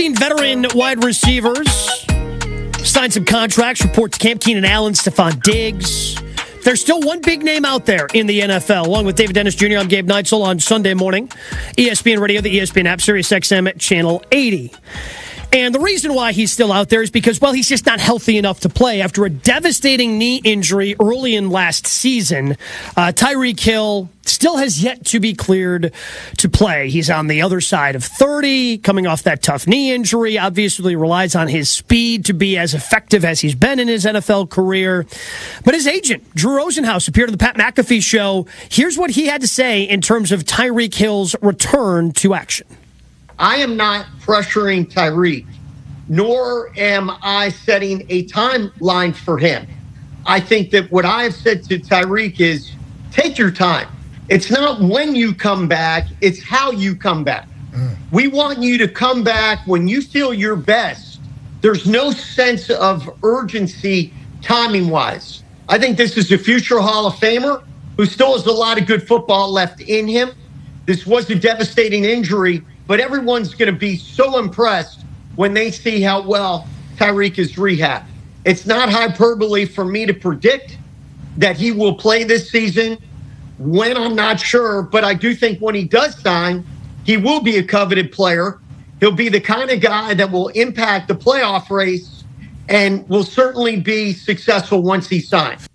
16 veteran wide receivers signed some contracts. Reports Camp Keenan Allen, Stephon Diggs. There's still one big name out there in the NFL. Along with David Dennis Jr., I'm Gabe Neitzel on Sunday morning. ESPN Radio, the ESPN app, Sirius XM, Channel 80. And the reason why he's still out there is because, well, he's just not healthy enough to play. After a devastating knee injury early in last season, Tyreek Hill still has yet to be cleared to play. He's on the other side of 30, coming off that tough knee injury, obviously relies on his speed to be as effective as he's been in his NFL career. But his agent, Drew Rosenhaus, appeared on the Pat McAfee show. Here's what he had to say in terms of Tyreek Hill's return to action. I am not pressuring Tyreek, nor am I setting a timeline for him. I think that what I have said to Tyreek is take your time. It's not when you come back, it's how you come back. We want you to come back when you feel your best. There's no sense of urgency timing-wise. I think this is a future Hall of Famer who still has a lot of good football left in him. This was a devastating injury, but everyone's going to be so impressed when they see how well Tyreek is rehabbed. It's not hyperbole for me to predict that he will play this season. When, I'm not sure, but I do think when he does sign, he will be a coveted player. He'll be the kind of guy that will impact the playoff race and will certainly be successful once he signs.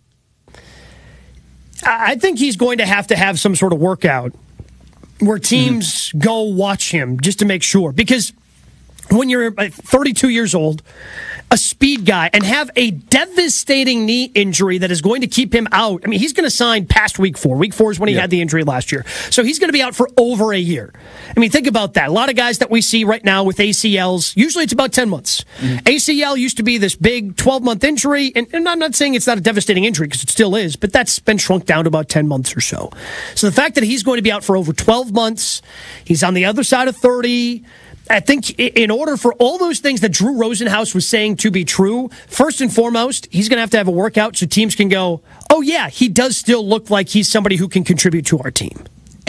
I think he's going to have some sort of workout where teams go watch him just to make sure. Because when you're 32 years old, a speed guy, and have a devastating knee injury that is going to keep him out. I mean, he's going to sign past week 4. Week 4 is when he had the injury last year. So he's going to be out for over a year. I mean, think about that. A lot of guys that we see right now with ACLs, usually it's about 10 months. ACL used to be this big 12-month injury, and I'm not saying it's not a devastating injury because it still is, but that's been shrunk down to about 10 months or so. So the fact that he's going to be out for over 12 months, he's on the other side of 30, I think in order for all those things that Drew Rosenhaus was saying to be true, first and foremost, he's going to have a workout so teams can go, oh, yeah, he does still look like he's somebody who can contribute to our team.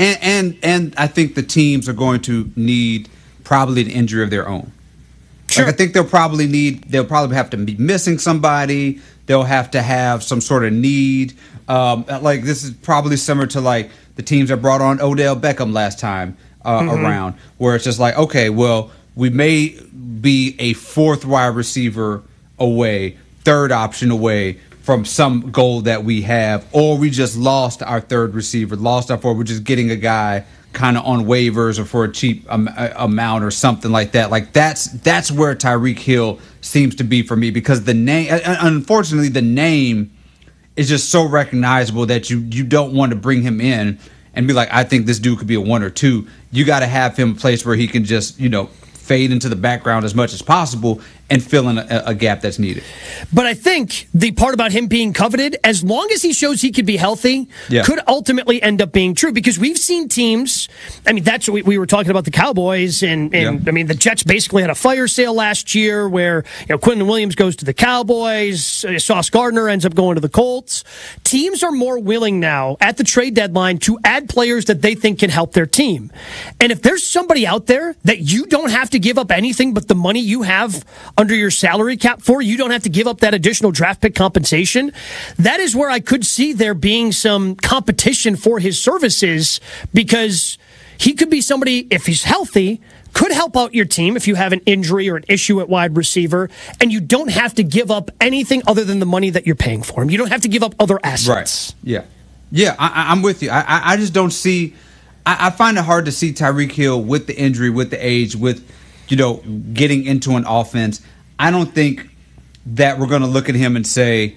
And I think the teams are going to need probably an injury of their own. Sure. Like I think they'll probably have to be missing somebody. They'll have to have some sort of need. Like this is probably similar to like the teams that brought on Odell Beckham last time. Around where it's just like, okay, well, we may be a fourth wide receiver away, third option away from some goal that we have, or we just lost our third receiver, lost our fourth. We're just getting a guy kind of on waivers or for a cheap amount or something like that. Like that's where Tyreek Hill seems to be for me, because the name, unfortunately, the name is just so recognizable that you don't want to bring him in and be like, I think this dude could be a 1 or 2. You got to have him a place where he can just, fade into the background as much as possible and fill in a gap that's needed. But I think the part about him being coveted, as long as he shows he could be healthy, could ultimately end up being true. Because we've seen teams, I mean, that's what we were talking about the Cowboys, and I mean, the Jets basically had a fire sale last year where, Quentin Williams goes to the Cowboys, Sauce Gardner ends up going to the Colts. Teams are more willing now at the trade deadline to add players that they think can help their team. And if there's somebody out there that you don't have to give up anything but the money you have under your salary cap for, you don't have to give up that additional draft pick compensation. That is where I could see there being some competition for his services, because he could be somebody, if he's healthy, could help out your team if you have an injury or an issue at wide receiver, and you don't have to give up anything other than the money that you're paying for him. You don't have to give up other assets. Right. Yeah, I'm with you. I just don't see, I find it hard to see Tyreek Hill with the injury, with the age, with, getting into an offense. I don't think that we're going to look at him and say,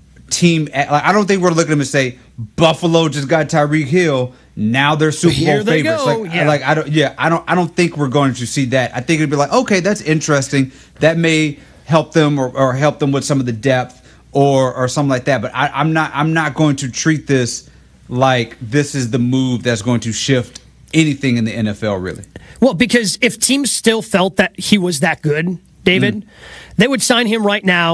I don't think we're looking at him and say, Buffalo just got Tyreek Hill. Now they're Super Bowl favorites. I don't think we're going to see that. I think it'd be like, okay, that's interesting. That may help them or help them with some of the depth or something like that. But I'm not going to treat this like this is the move that's going to shift anything in the NFL, really. Well, because if teams still felt that he was that good, David, they would sign him right now,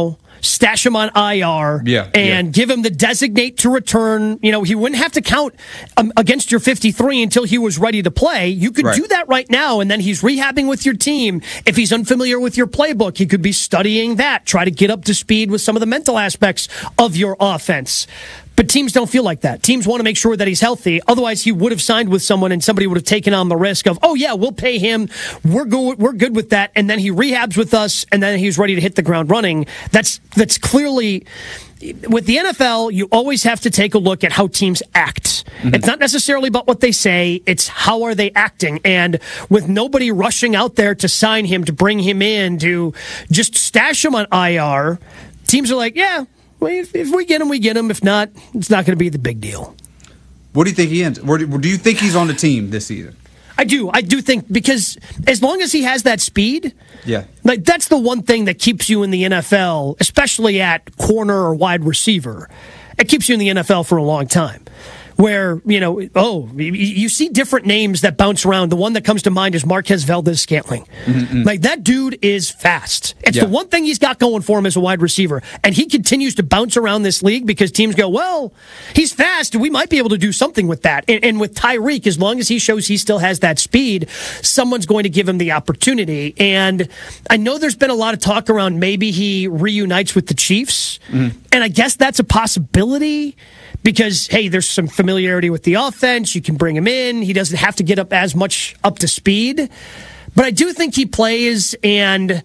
stash him on IR, and give him the designate to return. You know, he wouldn't have to count against your 53 until he was ready to play. You could do that right now, and then he's rehabbing with your team. If he's unfamiliar with your playbook, he could be studying that, try to get up to speed with some of the mental aspects of your offense. But teams don't feel like that. Teams want to make sure that he's healthy. Otherwise, he would have signed with someone and somebody would have taken on the risk of, oh, yeah, we'll pay him. We're good with that. And then he rehabs with us, and then he's ready to hit the ground running. That's clearly... With the NFL, you always have to take a look at how teams act. Mm-hmm. It's not necessarily about what they say. It's how are they acting. And with nobody rushing out there to sign him, to bring him in, to just stash him on IR, teams are like, yeah, if we get him, we get him. If not, it's not going to be the big deal. Where do you think he ends? Where do you think he's on the team this season? I do think, because as long as he has that speed, like that's the one thing that keeps you in the NFL, especially at corner or wide receiver. It keeps you in the NFL for a long time. Where, you see different names that bounce around. The one that comes to mind is Marquez Valdez-Scantling. Mm-hmm. Like, that dude is fast. It's the one thing he's got going for him as a wide receiver. And he continues to bounce around this league because teams go, well, he's fast. We might be able to do something with that. And with Tyreek, as long as he shows he still has that speed, someone's going to give him the opportunity. And I know there's been a lot of talk around maybe he reunites with the Chiefs. Mm-hmm. And I guess that's a possibility. Because, hey, there's some familiarity with the offense. You can bring him in. He doesn't have to get up as much up to speed. But I do think he plays, and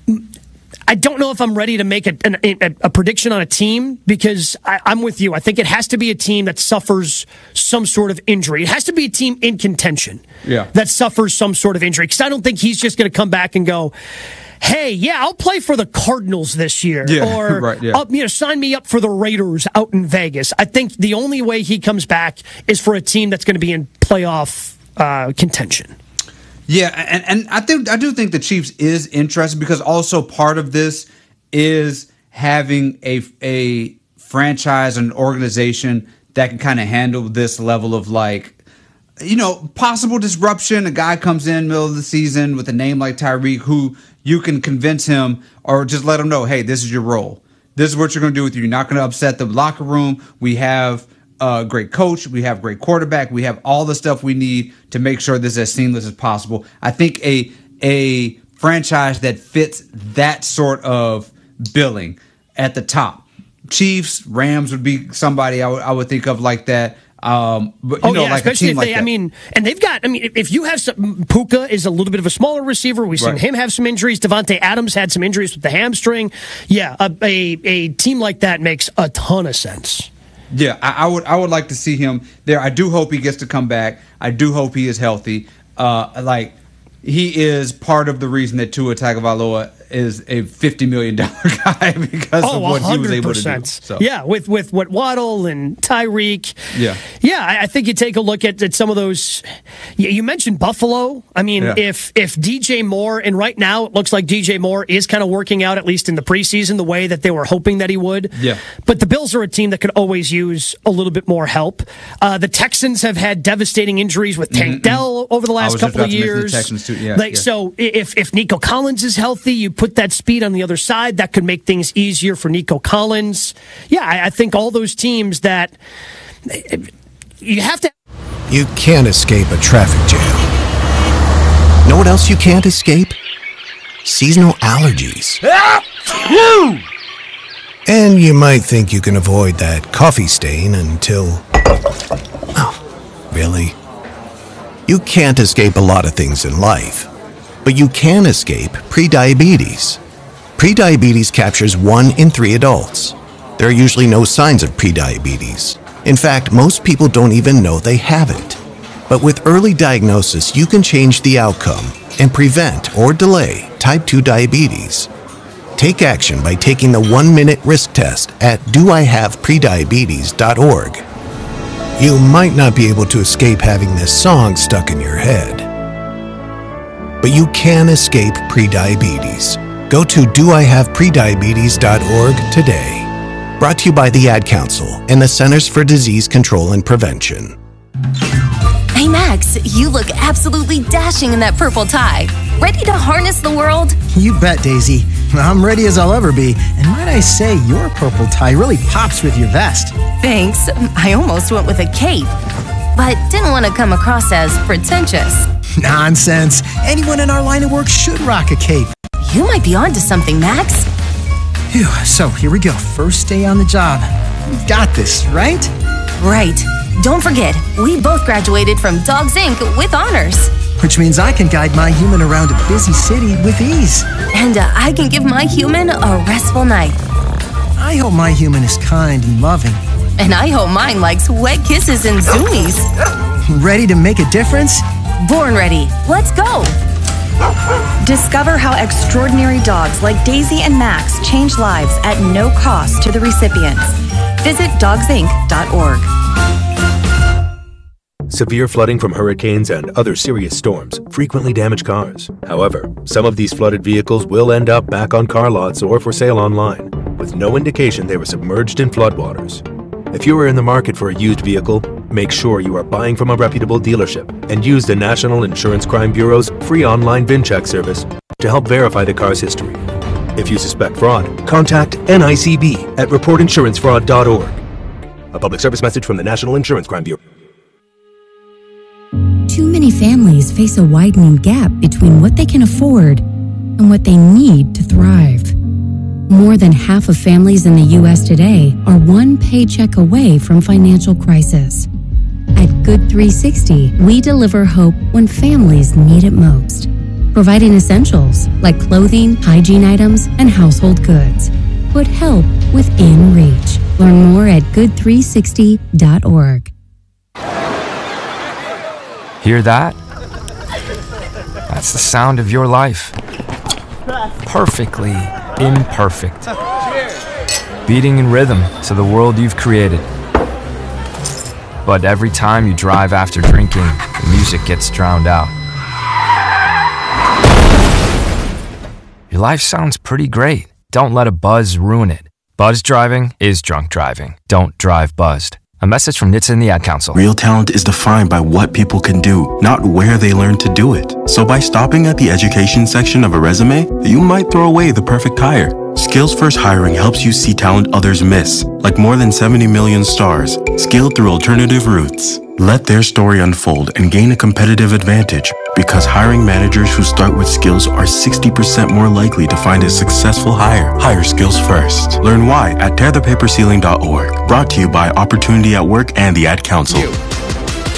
I don't know if I'm ready to make a prediction on a team, because I'm with you. I think it has to be a team that suffers some sort of injury. It has to be a team in contention that suffers some sort of injury. Because I don't think he's just going to come back and go, hey, yeah, I'll play for the Cardinals this year. Or, sign me up for the Raiders out in Vegas. I think the only way he comes back is for a team that's going to be in playoff contention. Yeah, and I do think the Chiefs is interested, because also part of this is having a franchise, an organization that can kind of handle this level of, like, possible disruption. A guy comes in middle of the season with a name like Tyreek, who you can convince him or just let him know, hey, this is your role. This is what you're going to do with you. You're not going to upset the locker room. We have a great coach. We have a great quarterback. We have all the stuff we need to make sure this is as seamless as possible. I think a franchise that fits that sort of billing at the top. Chiefs, Rams would be somebody I would think of like that. But like especially a team if they, like that. And they've got, if you have Puka is a little bit of a smaller receiver. We've seen him have some injuries. Devontae Adams had some injuries with the hamstring. Yeah, a team like that makes a ton of sense. Yeah, I would like to see him there. I do hope he gets to come back. I do hope he is healthy. He is part of the reason that Tua Tagovailoa is a $50 million guy because of what 100%. He was able to do. So. Yeah, with what Waddle and Tyreek. Yeah, I think you take a look at some of those. You mentioned Buffalo. If DJ Moore, and right now it looks like DJ Moore is kind of working out, at least in the preseason, the way that they were hoping that he would. Yeah. But the Bills are a team that could always use a little bit more help. The Texans have had devastating injuries with Tank Dell over the last couple of years. So if Nico Collins is healthy, you put that speed on the other side, that could make things easier for Nico Collins. Yeah, I think all those teams that you have to... You can't escape a traffic jam. Know what else you can't escape? Seasonal allergies. And you might think you can avoid that coffee stain until... Oh, really? You can't escape a lot of things in life. But you can escape prediabetes. Prediabetes captures 1 in 3 adults. There are usually no signs of prediabetes. In fact, most people don't even know they have it. But with early diagnosis, you can change the outcome and prevent or delay type 2 diabetes. Take action by taking the 1-minute risk test at doihaveprediabetes.org. You might not be able to escape having this song stuck in your head. But you can escape prediabetes. Go to doihaveprediabetes.org today. Brought to you by the Ad Council and the Centers for Disease Control and Prevention. Hey Max, you look absolutely dashing in that purple tie. Ready to harness the world? You bet, Daisy. I'm ready as I'll ever be. And might I say, your purple tie really pops with your vest. Thanks. I almost went with a cape, but didn't want to come across as pretentious. Nonsense. Anyone in our line of work should rock a cape. You might be onto something, Max. Phew, so here we go. First day on the job. You've got this, right? Right. Don't forget, we both graduated from Dogs Inc. with honors. Which means I can guide my human around a busy city with ease. And I can give my human a restful night. I hope my human is kind and loving. And I hope mine likes wet kisses and zoomies. Ready to make a difference? Born ready. Let's go. Discover how extraordinary dogs like Daisy and Max change lives at no cost to the recipients. Visit dogsinc.org. Severe flooding from hurricanes and other serious storms frequently damage cars. However, some of these flooded vehicles will end up back on car lots or for sale online, with no indication they were submerged in floodwaters. If you are in the market for a used vehicle, make sure you are buying from a reputable dealership and use the National Insurance Crime Bureau's free online VIN check service to help verify the car's history. If you suspect fraud, contact NICB at reportinsurancefraud.org. A public service message from the National Insurance Crime Bureau. Too many families face a widening gap between what they can afford and what they need to thrive. More than half of families in the U.S. today are one paycheck away from financial crisis. At Good 360, we deliver hope when families need it most, providing essentials like clothing, hygiene items, and household goods. Put help within reach. Learn more at good360.org. Hear that? That's the sound of your life. Perfectly imperfect. Beating in rhythm to the world you've created. But every time you drive after drinking, the music gets drowned out. Your life sounds pretty great. Don't let a buzz ruin it. Buzz driving is drunk driving. Don't drive buzzed. A message from NHTSA and the Ad Council. Real talent is defined by what people can do, not where they learn to do it. So by stopping at the education section of a resume, you might throw away the perfect hire. Skills First Hiring helps you see talent others miss, like more than 70 million stars, scaled through alternative routes. Let their story unfold and gain a competitive advantage, because hiring managers who start with skills are 60% more likely to find a successful hire. Hire skills first. Learn why at tearthepaperceiling.org. Brought to you by Opportunity at Work and the Ad Council.